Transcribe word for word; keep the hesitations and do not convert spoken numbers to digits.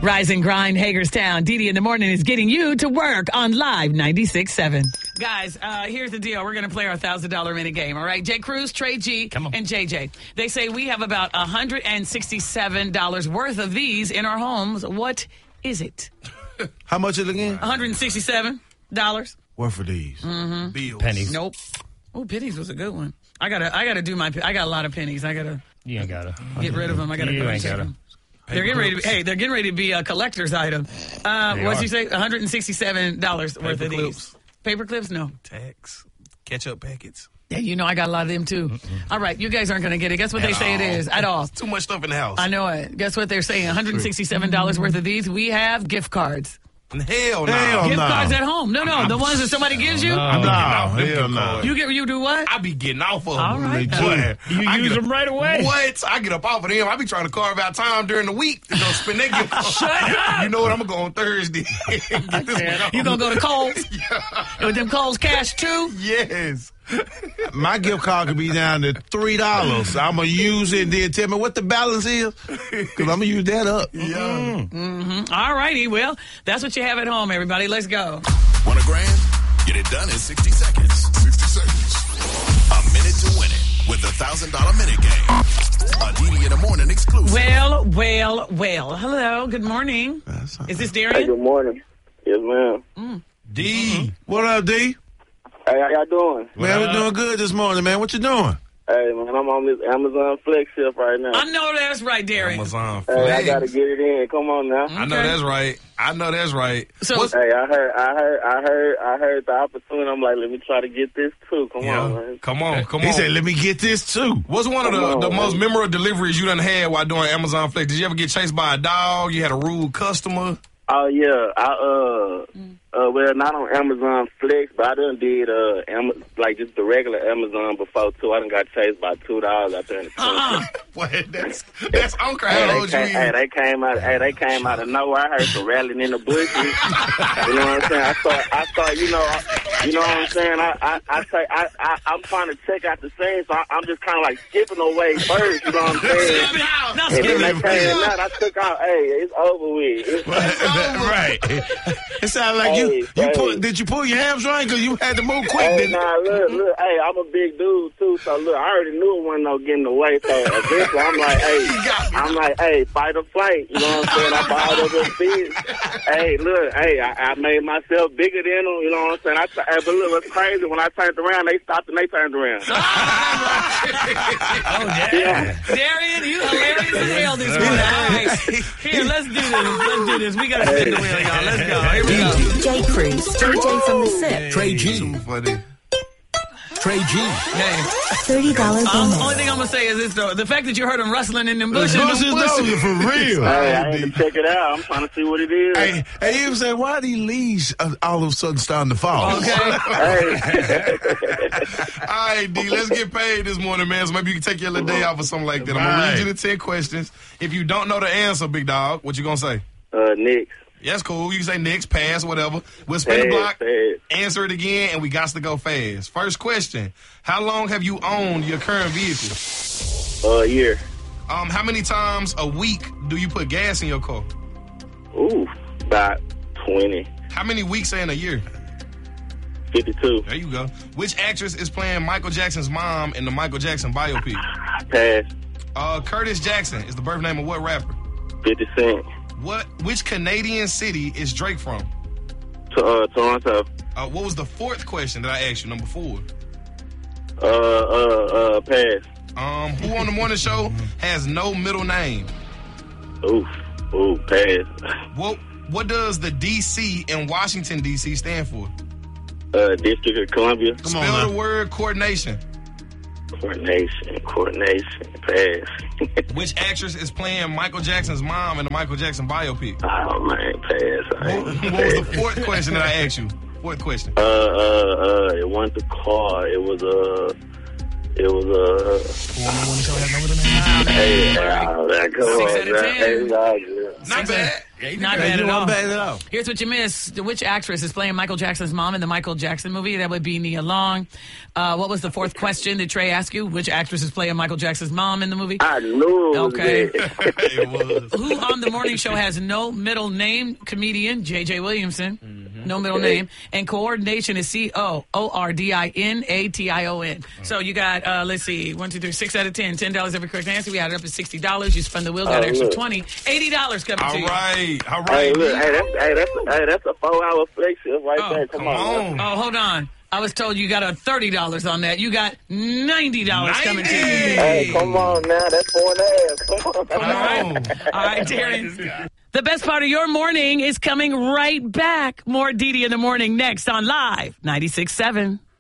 Rise and Grind, Hagerstown. Dee Dee in the Morning is getting you to work on Live ninety-six point seven. Guys, uh, here's the deal. We're going to play our one thousand dollars minute game, all right? Jay Cruz, Trey G, and J J. They say we have about one hundred sixty-seven dollars worth of these in our homes. What is it? How much is it again? one hundred sixty-seven dollars. What for these? Mm-hmm. Bills. Pennies. Nope. Oh, pennies was a good one. I gotta, I gotta do my. I got a lot of pennies. I gotta. You ain't gotta get rid of them. I gotta you go and ain't check gotta. them. They're getting ready to be, hey, they're getting ready to be a collector's item. Uh, what'd you say? one hundred sixty-seven dollars worth of these. Paper clips? No. Tags. Ketchup packets. Yeah, you know I got a lot of them too. Mm-mm. All right, you guys aren't going to get it. Guess what at they say all. It is? At all. It's too much stuff in the house. I know it. Guess what they're saying? one hundred sixty-seven dollars worth of these. We have gift cards. Hell no. Hell gift no. cards at home. No, no. The ones that somebody gives you? No, I'm no. getting Hell no. You get you do what? I be getting off of them. All right. Boy, you I use them right away. What? I get up off of them. I be trying to carve out time during the week to go spend that gift card. Shut up. You know what? I'm going to go on Thursday. Get this one you going to go to Kohl's? Yeah. With them Kohl's cash too? Yes. My gift card could be down to three dollars. I'm going to use it and then tell me what the balance is because I'm going to use that up. Yeah. Mm-hmm. Mm-hmm. All righty. Well, that's what you have at home, everybody. Let's go. Want a grand? Get it done in sixty seconds. sixty seconds. A minute to win it with the one thousand dollars minute game. A Dee Dee in the Morning exclusive. Well, well, well. Hello. Good morning. Is this Darian? Hey, good morning. Yes, ma'am. Mm. D. Mm-hmm. What up, D? Hey, how y'all doing? Man, we're doing good this morning, man. What you doing? Hey, man, I'm on this Amazon Flex shift right now. I know that's right, Darian. Amazon Hey, Flex. I gotta get it in. Come on now. I know that's right. I know that's right. So, What's, hey, I heard, I heard, I heard, I heard the opportunity. I'm like, let me try to get this too. Come yeah. on, man. Come on, come on. He said, let me get this too. What's one of the, Come on, the man. most memorable deliveries you done had while doing Amazon Flex? Did you ever get chased by a dog? You had a rude customer? Oh yeah, I uh, uh, well, not on Amazon Flex, but I done did uh, Am- like just the regular Amazon before too. I done got chased by two dogs out there in the country. uh-uh. What? That's that's uncle. Hey, How they old you came, hey, is? they came out. Hey, they came out of nowhere. I heard some rattling in the bushes. You know what I'm saying? I thought, I thought, you know, I, you know what I'm saying? I, I, I, say, I, I, I'm trying to check out the scene, so I, I'm just kind of like skipping away first. You know what I'm saying? Not And then they skipping. came out. I took out. Hey, it's over with. It's, Right. It sounded like you, Hey, you hey. pull, did you pull your hamstring because you had to move quick, Hey, didn't you? nah, look, look, hey, I'm a big dude, too, so look, I already knew it wasn't no getting away, so eventually I'm like, hey, I'm like, hey, fight or flight, you know what I'm saying? I balled up his feet. Hey, look, hey, I, I made myself bigger than them, you know what I'm saying? I t- hey, but look, what's crazy, when I turned around, they stopped and they turned around. Oh, yeah. Darian, you hilarious as hell this morning. All right. Here, let's do this. Let's do this. We got to spin the wheel, y'all. Let's go. Here we go. Jay Cruz, J J from the SIP, Trey G. Too funny. Trey G. Hey, thirty dollars um, bonus. only thing I'm going to say is this, though. The fact that you heard him rustling in them bushes. Bushes, those are for real. Hey, I had to check it out. I'm trying to see what it is. Hey, hey, he was saying, why these leaves uh, all of a sudden starting to fall? Okay. Hey. All right, D, let's get paid this morning, man. So maybe you can take your little day off or something like that. I'm going to read you the ten questions. If you don't know the answer, big dog, what you going to say? Uh, Nick. That's cool. You can say next, pass, whatever. We'll spin the Pass, block, pass. answer it again, and we got to go fast. First question. How long have you owned your current vehicle? Uh, year. Um, how many times a week do you put gas in your car? Ooh, about twenty. How many weeks are in a year? fifty-two. There you go. Which actress is playing Michael Jackson's mom in the Michael Jackson biopic? Pass. Uh, Curtis Jackson is the birth name of what rapper? fifty Cent. What? Which Canadian city is Drake from? To, uh, Toronto. Uh, what was the fourth question that I asked you? Number four. Uh, uh, uh, pass. Um, who on the morning show has no middle name? Oof. Ooh, pass. What What does the D C in Washington D C stand for? Uh, District of Columbia. Come on, Spell man. the word coordination. Coordination. Coordination. Pass. Which actress is playing Michael Jackson's mom in the Michael Jackson biopic? Oh, man, pass. I What, ain't- what was the fourth question that I asked you? Fourth question. Uh, uh, uh, it wasn't the car. It was, uh, It was uh. Hey, uh, man, come Six on, out of man. ten. Hey, it's all good. Not bad. Not Hey, bad you at all. weren't bad at all. Here's what you missed. Which actress is playing Michael Jackson's mom in the Michael Jackson movie? That would be Nia Long. Uh, what was the fourth question that Trey asked you? Which actress is playing Michael Jackson's mom in the movie? I knew it was Okay. that. It was. Who on the morning show has no middle name? Comedian J J Williamson. Mm-hmm. No middle name. And coordination is C O O R D I N A T I O N. So you got, uh, let's see, one, two, three, six out of ten. ten dollars every correct answer. We had it up at sixty dollars. You spun the wheel, got an Oh, extra look. twenty. eighty dollars coming All to you. right. All Hey, right. look, hey, that's hey, that's hey, that's a four hour flex shift right Oh, there. Come, Come on. man. on. Oh, hold on. I was told you got a thirty dollars on that. You got ninety dollars coming to you. Hey, come on now. That's four and a half. Come on. Come on. All right, Darren. The best part of your morning is coming right back. More Didi in the morning next on Live ninety-six point seven.